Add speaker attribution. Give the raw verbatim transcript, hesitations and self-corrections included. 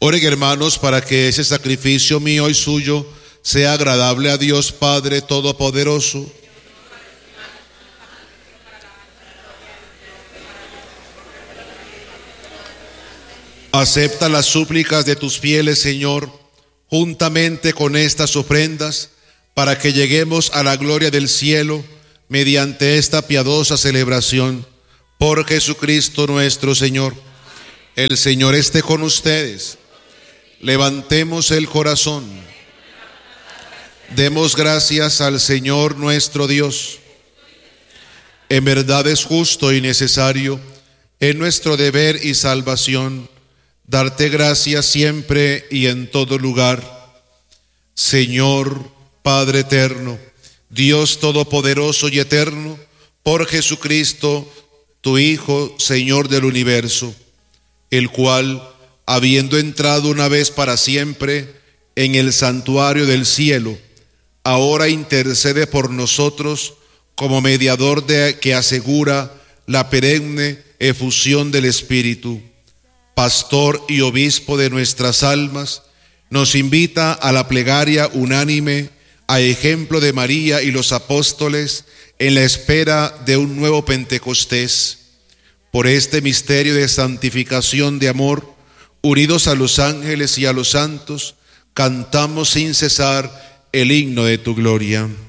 Speaker 1: Oren, hermanos, para que ese sacrificio mío y suyo sea agradable a Dios Padre Todopoderoso. Acepta las súplicas de tus fieles, Señor, juntamente con estas ofrendas, para que lleguemos a la gloria del cielo mediante esta piadosa celebración. Por Jesucristo nuestro Señor. El Señor esté con ustedes. Levantemos el corazón. Demos gracias al Señor nuestro Dios. En verdad es justo y necesario, en nuestro deber y salvación, darte gracias siempre y en todo lugar. Señor, Padre eterno, Dios todopoderoso y eterno, por Jesucristo, tu Hijo, Señor del universo, el cual, habiendo entrado una vez para siempre en el santuario del cielo, ahora intercede por nosotros como mediador de, que asegura la perenne efusión del Espíritu. Pastor y obispo de nuestras almas, nos invita a la plegaria unánime, a ejemplo de María y los apóstoles, en la espera de un nuevo Pentecostés. Por este misterio de santificación de amor, unidos a los ángeles y a los santos, cantamos sin cesar el himno de tu gloria.